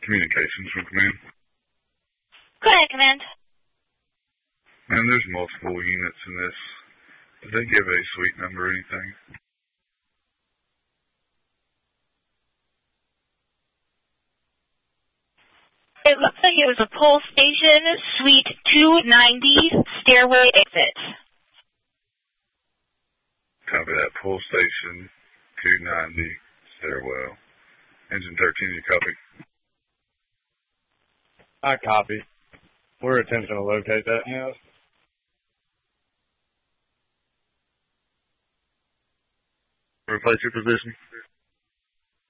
Communications from command. Go ahead, command. Man, there's multiple units in this. Did they give a suite number or anything? It looks like it was a pull station, suite 290, stairway exit. Copy that. Pull station 290, stairwell. Engine 13, you copy? I copy. We're attempting to locate that. Yes. Replace your position.